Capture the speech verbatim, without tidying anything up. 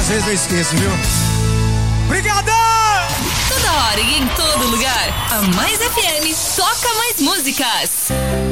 Às vezes eu esqueço, viu? Obrigadão! Toda hora e em todo lugar, a Mais F M toca mais músicas.